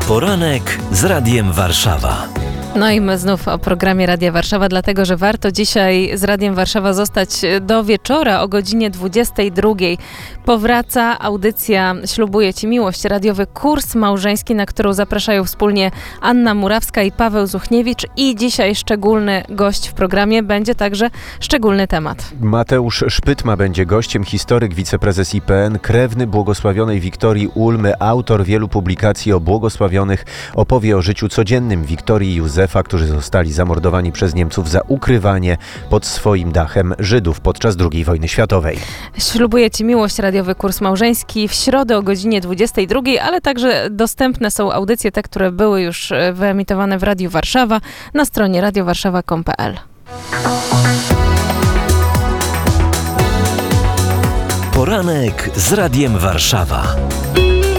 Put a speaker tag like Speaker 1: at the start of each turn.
Speaker 1: Poranek z Radiem Warszawa.
Speaker 2: No i my znów o programie Radia Warszawa, dlatego że warto dzisiaj z Radiem Warszawa zostać do wieczora o godzinie 22. Powraca audycja Ślubuję Ci miłość, radiowy kurs małżeński, na którą zapraszają wspólnie Anna Murawska i Paweł Zuchniewicz. I dzisiaj szczególny gość w programie, będzie także szczególny temat.
Speaker 3: Mateusz Szpytma będzie gościem, historyk, wiceprezes IPN, krewny błogosławionej Wiktorii Ulmy, autor wielu publikacji o błogosławionych, opowie o życiu codziennym Wiktorii i Józefa, którzy zostali zamordowani przez Niemców za ukrywanie pod swoim dachem Żydów podczas II wojny światowej.
Speaker 2: Ślubuję Ci miłość, radiowy kurs małżeński w środę o godzinie 22, ale także dostępne są audycje, te, które były już wyemitowane w Radiu Warszawa na stronie radiowarszawa.com.pl.
Speaker 1: Poranek z Radiem Warszawa.